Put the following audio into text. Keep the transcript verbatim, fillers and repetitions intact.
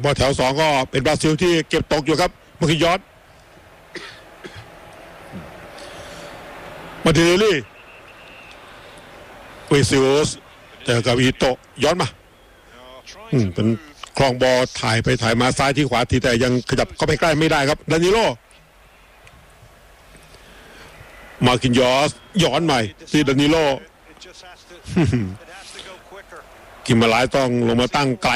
บอลแถวสองก็เป็นบราซิลที่เก็บตกอยู่ครับมาคิยอสมาเดลลี่วิซิอุสเจอกับอิโตะย้อนมาอืมเป็นคลองบอลถ่ายไปถ่ายมาซ้ายที่ขวาทีแต่ยังขยับเข้าไปใกล้ไม่ได้ครับดานิโลมาคินยอสย้อนใหม่ที่ดานิโลกิมมาลายต้องลงมาตั้งไกล